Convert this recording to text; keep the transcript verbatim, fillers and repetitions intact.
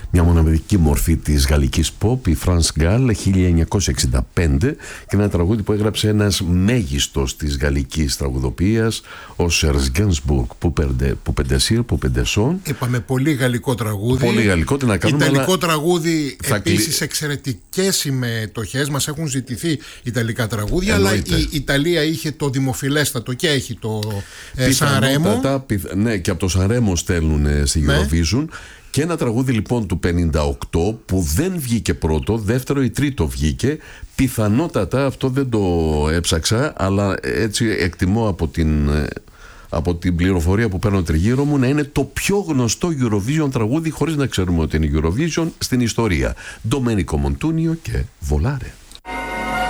μια μοναδική μορφή της γαλλικής pop, η France Gall, χίλια εννιακόσια εξήντα πέντε, και ένα τραγούδι που έγραψε ένας μέγιστος της γαλλικής τραγουδοποιίας, ο Serge Gainsbourg, που πεντεσίρ, που πεντεσόν. Είπαμε πολύ γαλλικό τραγούδι. Πολύ γαλλικό, τι να κάνουμε. Ιταλικό αλλά... τραγούδι, θα επίσης κλει... εξαιρετικές συμμετοχές. Μας έχουν ζητηθεί ιταλικά τραγούδια, Εννοείται. αλλά η Ιταλία είχε το δημοφιλέστατο και έχει το ε, Σαν Ρέμο. Ναι, και από το Σαν Ρέμο στέλνουν στη Eurovision. Ναι. Και ένα τραγούδι λοιπόν του πενήντα οκτώ που δεν βγήκε πρώτο, δεύτερο ή τρίτο βγήκε. Πιθανότατα, αυτό δεν το έψαξα, αλλά έτσι εκτιμώ από την, από την πληροφορία που παίρνω τριγύρω μου, να είναι το πιο γνωστό Eurovision τραγούδι, χωρίς να ξέρουμε ότι είναι Eurovision, στην ιστορία. Ντομένικο Μοντούνιο και Volare.